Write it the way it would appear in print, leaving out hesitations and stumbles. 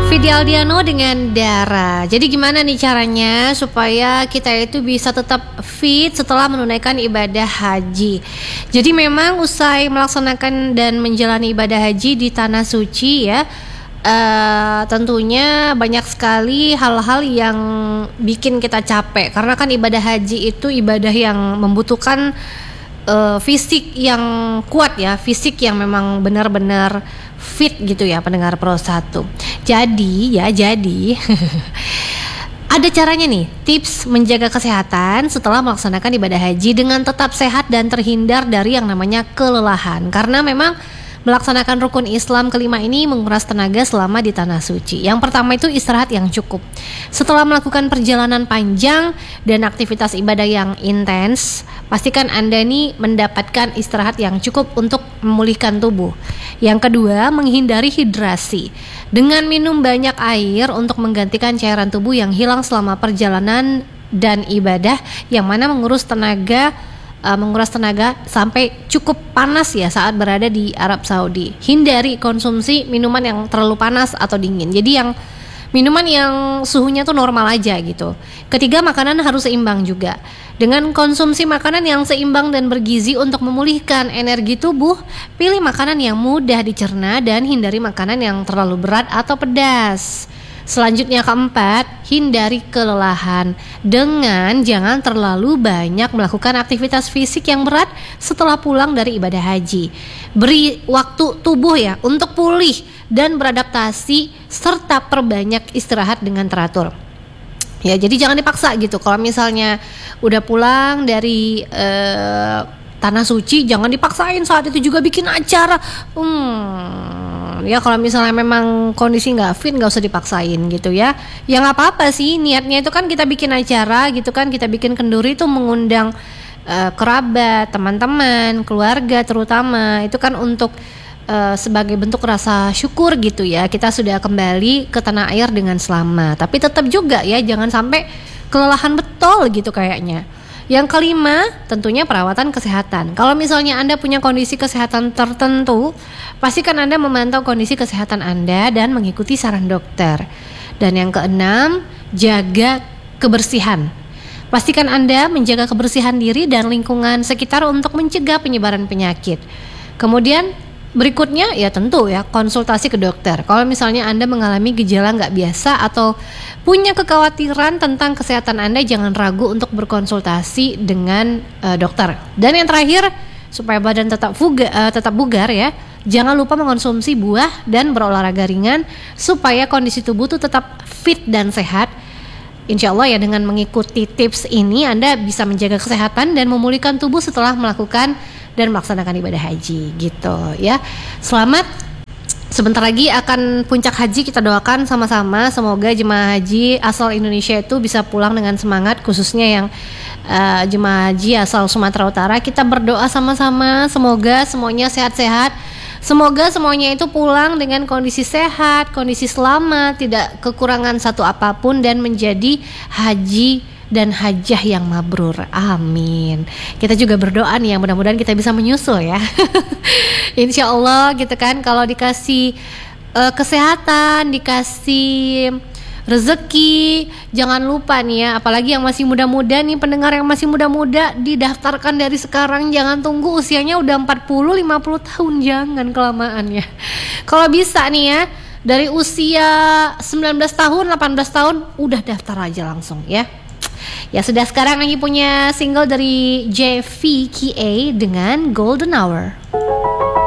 Vidi Aldiano dengan Dara. Jadi gimana nih caranya supaya kita itu bisa tetap fit setelah menunaikan ibadah haji? Jadi memang usai melaksanakan dan menjalani ibadah haji di tanah suci ya, tentunya banyak sekali hal-hal yang bikin kita capek. Karena kan ibadah haji itu ibadah yang membutuhkan fisik yang kuat ya, fisik yang memang benar-benar fit gitu ya pendengar Pro 1. Jadi ada caranya nih, tips menjaga kesehatan setelah melaksanakan ibadah haji dengan tetap sehat dan terhindar dari yang namanya kelelahan. Karena memang melaksanakan rukun Islam kelima ini menguras tenaga selama di tanah suci. Yang pertama itu istirahat yang cukup. Setelah melakukan perjalanan panjang dan aktivitas ibadah yang intens, pastikan Anda nih mendapatkan istirahat yang cukup untuk memulihkan tubuh. Yang kedua, menghindari hidrasi dengan minum banyak air untuk menggantikan cairan tubuh yang hilang selama perjalanan dan ibadah, yang mana menguras tenaga sampai cukup panas ya saat berada di Arab Saudi. Hindari konsumsi minuman yang terlalu panas atau dingin. Jadi yang minuman yang suhunya tuh normal aja gitu. Ketiga, makanan harus seimbang juga. Dengan konsumsi makanan yang seimbang dan bergizi untuk memulihkan energi tubuh, pilih makanan yang mudah dicerna dan hindari makanan yang terlalu berat atau pedas. Selanjutnya keempat, hindari kelelahan dengan jangan terlalu banyak melakukan aktivitas fisik yang berat setelah pulang dari ibadah haji. Beri waktu tubuh ya untuk pulih dan beradaptasi serta perbanyak istirahat dengan teratur. Ya, jadi jangan dipaksa gitu. Kalau misalnya udah pulang dari tanah suci, jangan dipaksain saat itu juga bikin acara. Ya kalau misalnya memang kondisi nggak fit, nggak usah dipaksain gitu ya. Ya nggak apa-apa sih, niatnya itu kan kita bikin acara gitu kan, kita bikin kenduri itu mengundang kerabat, teman-teman, keluarga terutama. Itu kan untuk sebagai bentuk rasa syukur gitu ya, kita sudah kembali ke tanah air dengan selamat. Tapi tetap juga ya, jangan sampai kelelahan betul gitu kayaknya. Yang kelima, tentunya perawatan kesehatan. Kalau misalnya Anda punya kondisi kesehatan tertentu, pastikan Anda memantau kondisi kesehatan Anda dan mengikuti saran dokter. Dan yang keenam, jaga kebersihan. Pastikan Anda menjaga kebersihan diri dan lingkungan sekitar untuk mencegah penyebaran penyakit. Kemudian berikutnya ya tentu ya konsultasi ke dokter. Kalau misalnya Anda mengalami gejala nggak biasa atau punya kekhawatiran tentang kesehatan Anda, jangan ragu untuk berkonsultasi dengan dokter. Dan yang terakhir, supaya badan tetap bugar ya, jangan lupa mengonsumsi buah dan berolahraga ringan supaya kondisi tubuh tuh tetap fit dan sehat. Insya Allah ya, dengan mengikuti tips ini Anda bisa menjaga kesehatan dan memulihkan tubuh setelah melakukan dan melaksanakan ibadah haji gitu ya. Selamat. Sebentar lagi akan puncak haji, kita doakan sama-sama semoga jemaah haji asal Indonesia itu bisa pulang dengan semangat, khususnya yang jemaah haji asal Sumatera Utara. Kita berdoa sama-sama semoga semuanya sehat-sehat. Semoga semuanya itu pulang dengan kondisi sehat, kondisi selamat, tidak kekurangan satu apapun dan menjadi haji dan hajah yang mabrur. Amin. Kita juga berdoa nih yang mudah-mudahan kita bisa menyusul ya. Insya Allah gitu kan, kalau dikasih kesehatan, dikasih rezeki, jangan lupa nih ya, apalagi yang masih muda-muda nih, pendengar yang masih muda-muda, didaftarkan dari sekarang, jangan tunggu usianya udah 40-50 tahun, jangan kelamaan ya. Kalau bisa nih ya, dari usia 19 tahun, 18 tahun udah daftar aja langsung ya. Ya sudah, sekarang lagi punya single dari JVKA dengan Golden Hour.